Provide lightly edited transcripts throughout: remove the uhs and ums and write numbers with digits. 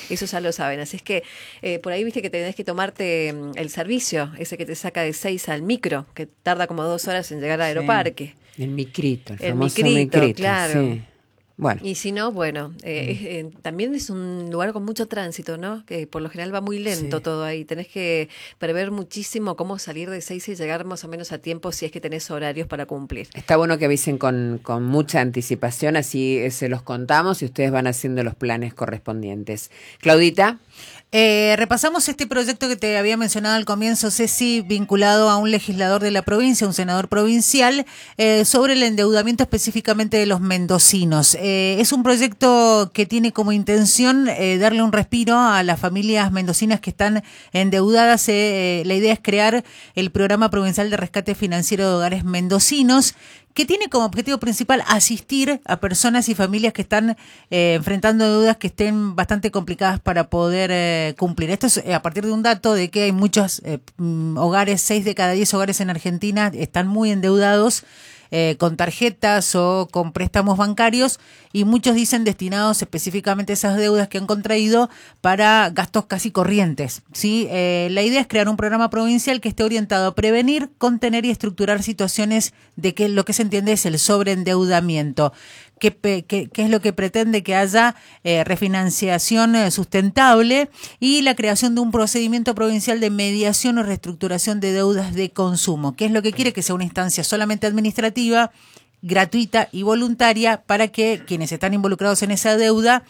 Eso ya lo saben. Así es que por ahí viste que tenés que tomarte el servicio, ese que te saca de 6 al micro, que tarda como 2 horas en llegar al aeroparque. El micrito, el El famoso micrito, claro. sí. Bueno. Y si no, bueno, también es un lugar con mucho tránsito, ¿no? Que por lo general va muy lento todo ahí. Tenés que prever muchísimo cómo salir de 6 y llegar más o menos a tiempo si es que tenés horarios para cumplir. Está bueno que avisen con mucha anticipación, así se los contamos y ustedes van haciendo los planes correspondientes. Claudita. Repasamos este proyecto que te había mencionado al comienzo, Ceci, vinculado a un legislador de la provincia, un senador provincial, sobre el endeudamiento específicamente de los mendocinos. Es un proyecto que tiene como intención darle un respiro a las familias mendocinas que están endeudadas. La idea es crear el Programa Provincial de Rescate Financiero de Hogares Mendocinos, que tiene como objetivo principal asistir a personas y familias que están enfrentando deudas que estén bastante complicadas para poder cumplir. Esto es a partir de un dato de que hay muchos hogares, 6 de cada 10 hogares en Argentina están muy endeudados con tarjetas o con préstamos bancarios, y muchos dicen destinados específicamente a esas deudas que han contraído para gastos casi corrientes, ¿sí? La idea es crear un programa provincial que esté orientado a prevenir, contener y estructurar situaciones de que lo que se entiende es el sobreendeudamiento. ¿Qué es lo que pretende? Que haya refinanciación sustentable y la creación de un procedimiento provincial de mediación o reestructuración de deudas de consumo. ¿Qué es lo que quiere? Que sea una instancia solamente administrativa, gratuita y voluntaria, para que quienes están involucrados en esa deuda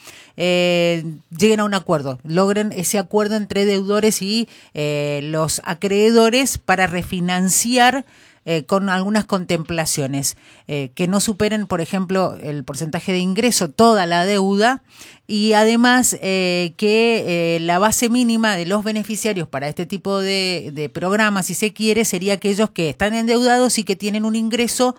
lleguen a un acuerdo, logren ese acuerdo entre deudores y los acreedores para refinanciar con algunas contemplaciones, que no superen, por ejemplo, el porcentaje de ingreso, toda la deuda, y además que la base mínima de los beneficiarios para este tipo de programas, si se quiere, sería aquellos que están endeudados y que tienen un ingreso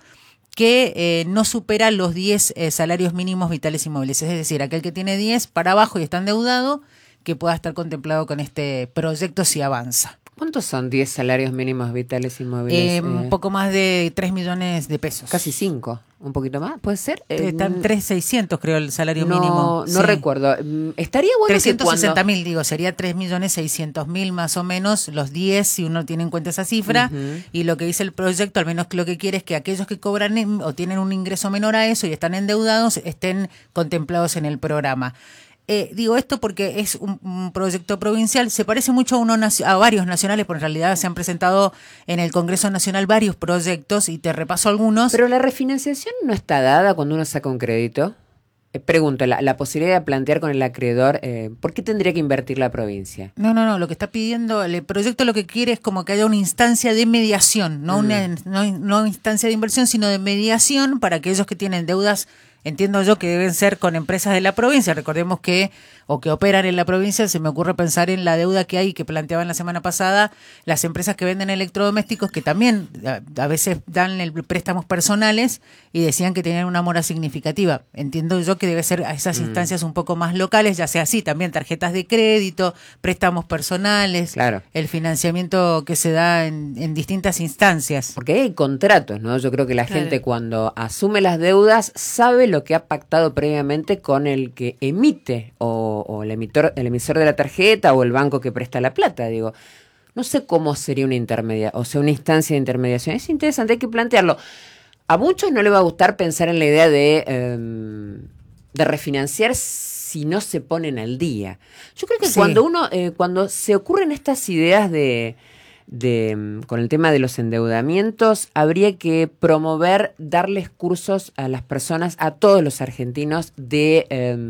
que no supera los 10 salarios mínimos vitales y móviles. Es decir, aquel que tiene 10 para abajo y está endeudado, que pueda estar contemplado con este proyecto si avanza. ¿Cuántos son 10 salarios mínimos vitales y móviles? Un poco más de 3 millones de pesos. Casi 5, un poquito más, ¿puede ser? Están 3.600.000, creo, el salario mínimo. No recuerdo. Estaría bueno 360.000, digo, sería 3.600.000 más o menos, los 10, si uno tiene en cuenta esa cifra. Y lo que dice el proyecto, al menos lo que quiere es que aquellos que cobran o tienen un ingreso menor a eso y están endeudados, estén contemplados en el programa. Digo esto porque es un proyecto provincial, se parece mucho a varios nacionales, porque en realidad se han presentado en el Congreso Nacional varios proyectos y te repaso algunos. Pero la refinanciación no está dada cuando uno saca un crédito. Pregunto, la posibilidad de plantear con el acreedor, ¿por qué tendría que invertir la provincia? No, lo que está pidiendo el proyecto, lo que quiere es como que haya una instancia de mediación, no instancia de inversión, sino de mediación para aquellos que tienen deudas. Entiendo yo que deben ser con empresas de la provincia. Recordemos que operan en la provincia. Se me ocurre pensar en la deuda que hay, que planteaban la semana pasada, las empresas que venden electrodomésticos, que también a veces dan préstamos personales y decían que tenían una mora significativa. Entiendo yo que debe ser a esas instancias un poco más locales, ya sea así, también tarjetas de crédito, préstamos personales, claro, el financiamiento que se da en distintas instancias. Porque hay contratos, ¿no? Yo creo que la gente cuando asume las deudas sabe lo que ha pactado previamente con el que emite o el emisor de la tarjeta o el banco que presta la plata. Digo, no sé cómo sería una una instancia de intermediación. Es interesante, hay que plantearlo. A muchos no les va a gustar pensar en la idea de refinanciar si no se ponen al día. Yo creo que cuando se ocurren estas ideas con el tema de los endeudamientos, habría que promover, darles cursos a las personas, a todos los argentinos, de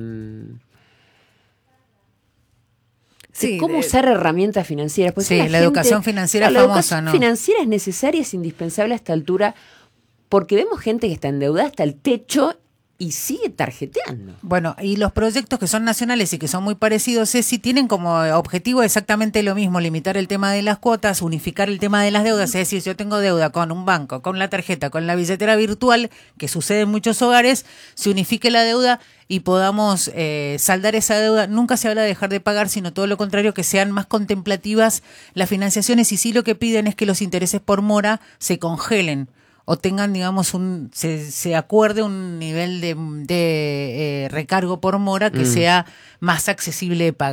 cómo usar herramientas financieras. Pues la educación financiera la famosa, educación financiera es necesaria, es indispensable a esta altura, porque vemos gente que está endeudada hasta el techo y sigue tarjeteando. Bueno, y los proyectos que son nacionales y que son muy parecidos, sí tienen como objetivo exactamente lo mismo: limitar el tema de las cuotas, unificar el tema de las deudas. Es decir, si yo tengo deuda con un banco, con la tarjeta, con la billetera virtual, que sucede en muchos hogares, se unifique la deuda y podamos saldar esa deuda. Nunca se habla de dejar de pagar, sino todo lo contrario, que sean más contemplativas las financiaciones, y sí lo que piden es que los intereses por mora se congelen o tengan, digamos, se acuerde un nivel de recargo por mora que sea más accesible de pagar.